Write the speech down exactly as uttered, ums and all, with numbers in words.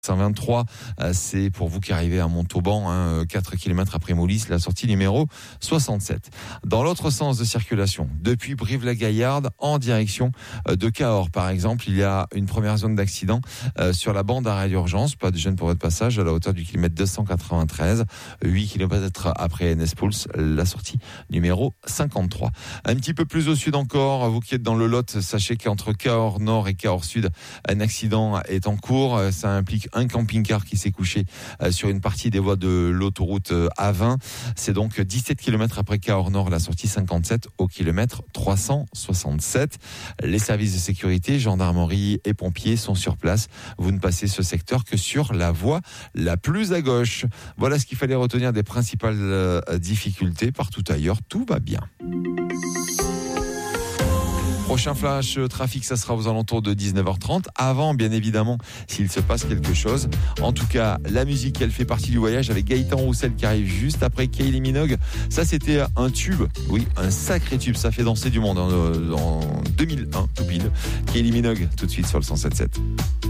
cent vingt-trois, c'est pour vous qui arrivez à Montauban, hein, quatre kilomètres après Moulins, la sortie numéro soixante-sept. Dans l'autre sens de circulation, depuis Brive-la-Gaillarde en direction de Cahors, par exemple, il y a une première zone d'accident euh, sur la bande d'arrêt d'urgence, pas de gêne pour votre passage, à la hauteur du kilomètre deux cent quatre-vingt-treize, huit kilomètres après Nespouls, la sortie numéro cinquante-trois. Un petit peu plus au sud encore, vous qui êtes dans le Lot, sachez qu'entre Cahors Nord et Cahors Sud, un accident est en cours, ça implique un camping-car qui s'est couché sur une partie des voies de l'autoroute A vingt. C'est donc dix-sept kilomètres après Cahors Nord, la sortie cinquante-sept au kilomètre trois cent soixante-sept. Les services de sécurité, gendarmerie et pompiers sont sur place. Vous ne passez ce secteur que sur la voie la plus à gauche. Voilà ce qu'il fallait retenir des principales difficultés. Partout ailleurs, tout va bien. Prochain flash trafic, ça sera aux alentours de dix-neuf heures trente. Avant, bien évidemment, s'il se passe quelque chose. En tout cas, la musique, elle fait partie du voyage avec Gaëtan Roussel qui arrive juste après Kylie Minogue. Ça, c'était un tube. Oui, un sacré tube. Ça fait danser du monde en, en deux mille un, tout pile. Kylie Minogue, tout de suite sur le cent sept sept.